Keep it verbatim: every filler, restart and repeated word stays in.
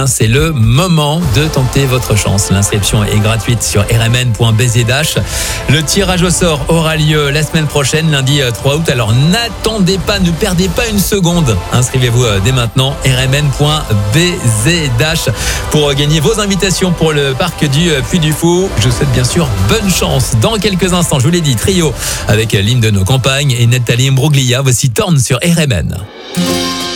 c'est le moment de tenter votre chance. L'inscription est gratuite sur r m n point b z h. Le tirage au sort aura lieu la semaine prochaine, lundi trois août. Alors n'attendez pas, ne perdez pas une seconde. Inscrivez-vous dès maintenant, r m n point b z h, pour gagner vos invitations pour le parc du Puy du Fou. Je vous souhaite bien sûr bonne chance. Dans quelques instants, je vous l'ai dit, trio avec l'hymne de nos campagnes et Nathalie Imbruglia. Voici Torn sur R M N.